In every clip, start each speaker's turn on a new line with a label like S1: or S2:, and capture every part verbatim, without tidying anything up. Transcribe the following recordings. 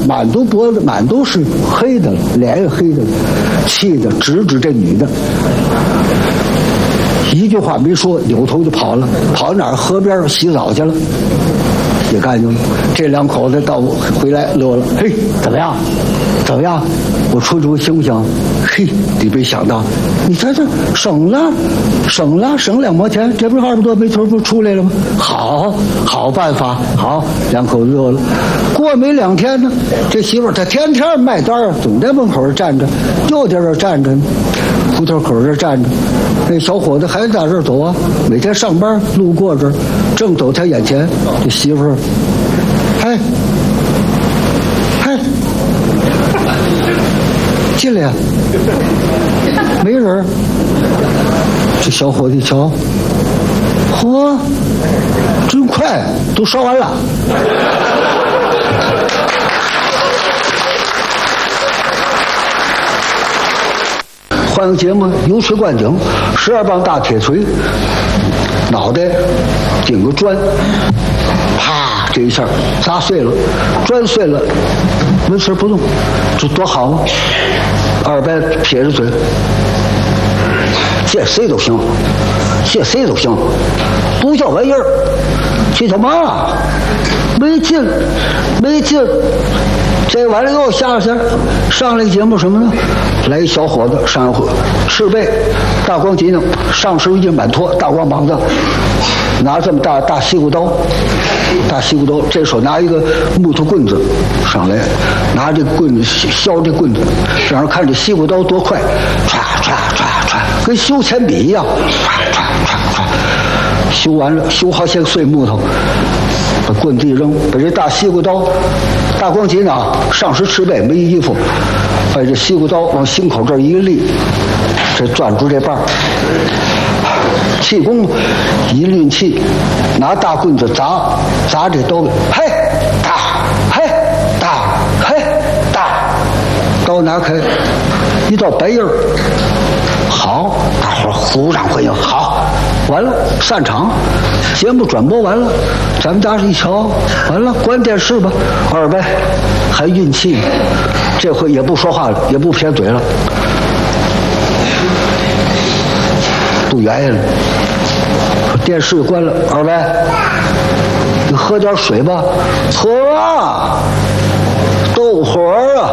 S1: 满都脖子满都是黑的了，脸也黑的了，气的直指这女的，一句话没说，扭头就跑了，跑哪儿？河边洗澡去了，洗干净了。这两口子到回来乐了，嘿，怎么样？怎么样？我出出行不行？嘿，你没想到，你看这省了，省了，省两毛钱，这不是二十多没头不出来了吗？好，好办法，好，两口子乐了。过没两天呢，这媳妇儿她天天卖单儿，总在门口站着，就在这儿站着呢，胡同口这儿站着。这小伙子还在这儿走啊，每天上班路过这儿，正走他眼前，这媳妇儿，哎，哎。进来呀，没人。这小伙子一瞧，嚯，真快，都烧完了。欢迎节目油水灌顶，十二磅大铁锤，脑袋顶个砖，啪，这一下砸碎了，砖碎了，纹丝不动，这多好啊！二伯撇着嘴，借谁都行，借谁都行，不叫玩意儿，这他妈没劲，没劲。这完了以后下去上来节目什么呢？来一小伙子上回赤背大光脊呢，上身一件满脱，大光膀子，拿这么大大西瓜刀，大西瓜刀，这手拿一个木头棍子上来，拿这个棍子削这棍子，让人看这西瓜刀多快，唰唰唰唰，跟修铅笔一样，唰唰唰唰，修完了，修好些碎木头。把棍子一扔，把这大西瓜刀，大光脊呢，上身赤背没衣服，把这西瓜刀往心口这儿一立，这攥住这把儿，气功一运气，拿大棍子砸砸这刀，嘿打嘿打嘿打，刀拿开，一道白印儿，好，大伙儿鼓掌欢迎，好。完了，散场，节目转播完了，咱们家一瞧，完了，关电视吧。二伯还运气，这回也不说话了，也不撇嘴了，不原因了。电视关了，二伯，你喝点水吧。喝啊，斗火啊，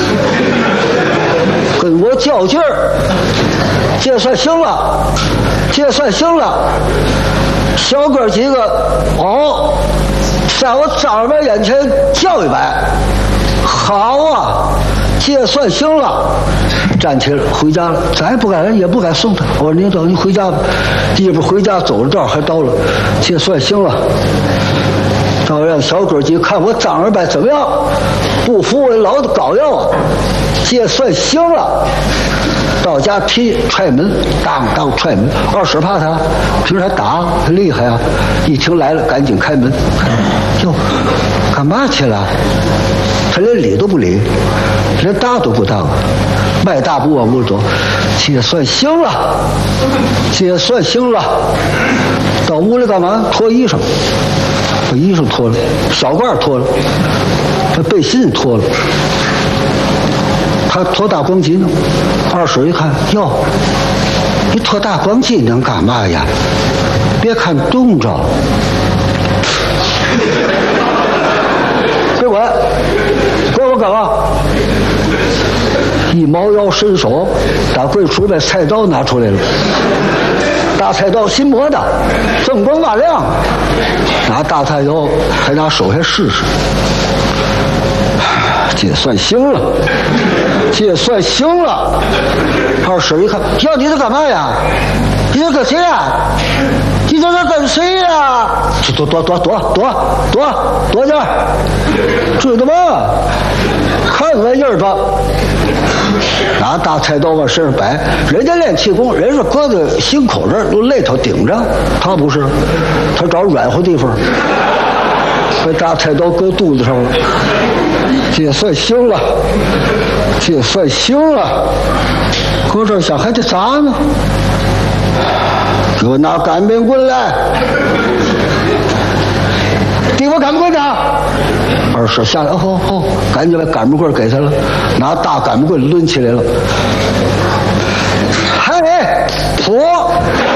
S1: 跟我较劲儿，这算行了。这算行了，小哥几个哦，在我丈人眼前叫一摆，好啊，这算行了。站起来回家了，咱也不敢也不敢送他。我说您走，您回家吧。一会儿回家走着道还到了，这算行了。到让小哥几看我丈人摆怎么样，不服我老子搞要啊，这算行了。到家踢踹门，当当踹门。二婶怕他，平时他打他厉害啊，一听来了赶紧开门。哟，干嘛去了？他连理都不理，连搭都不搭，迈大步往屋走。这算行了，这算行了。到屋里干嘛？脱衣裳，把衣裳脱了，小褂脱了，把背心脱了。他脱大光脊呢，二婶一看，哟，你脱大光脊能干嘛呀？别看冻着，别管，管我干嘛？一猫腰伸手，打柜橱把菜刀拿出来了，大菜刀新磨的，锃光瓦亮，拿大菜刀还拿手下试试。这算行了，这算行了。二婶一看，要你这干嘛呀？你这跟谁呀？你这是跟谁呀？躲躲躲躲躲躲躲点，知道吗？看玩意儿吧。拿大菜刀往身上摆，人家练气功，人是搁在心口这儿，都肋头顶着，他不是，他找软和地方，把大菜刀搁肚子上了。这也算行了，这也算行了。搁这想还得砸呢，给我拿擀面棍来， 给我擀面棍的。二说下来，好好，赶紧把擀面棍给他了，拿大擀面棍抡起来了。嘿，破！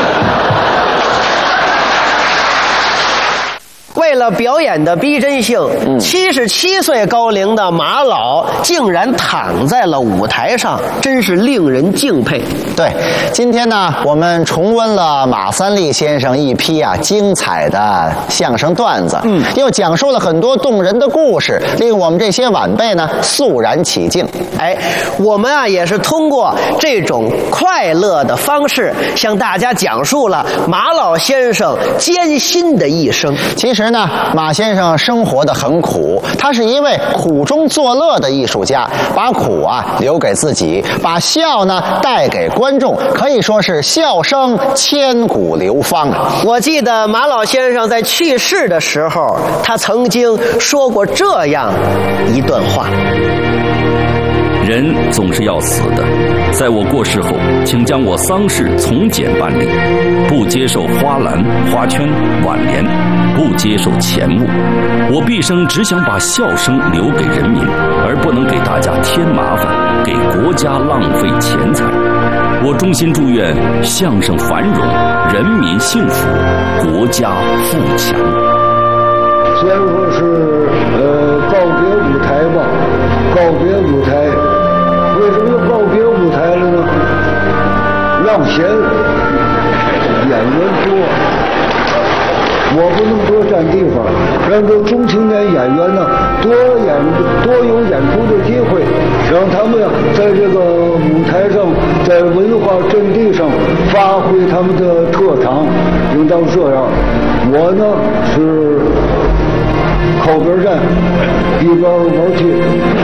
S2: 为了表演的逼真性，七十七岁高龄的马老竟然躺在了舞台上，真是令人敬佩。
S3: 对，今天呢，我们重温了马三立先生一批啊精彩的相声段子，嗯，又讲述了很多动人的故事，令我们这些晚辈呢肃然起敬。
S2: 哎，我们啊也是通过这种快乐的方式，向大家讲述了马老先生艰辛的一生。
S3: 其实呢，马先生生活得很苦，他是一位苦中作乐的艺术家，把苦啊留给自己，把笑呢带给观众，可以说是笑声千古流芳啊。
S2: 我记得马老先生在去世的时候，他曾经说过这样一段话：
S4: 人总是要死的，在我过世后，请将我丧事从简办理，不接受花篮、花圈、挽联，不接受钱物。我毕生只想把笑声留给人民，而不能给大家添麻烦，给国家浪费钱财。我衷心祝愿相声繁荣，人民幸福，国家富强。
S1: 虽然说是呃告别舞台吧，告别舞台，为什么要告别舞台了呢？让贤，演员多，我不能多占地方，让这中青年演员呢多演多有演出的机会，让他们呀在这个舞台上，在文化阵地上发挥他们的特长，应当这样。我呢是靠边站，一边玩去。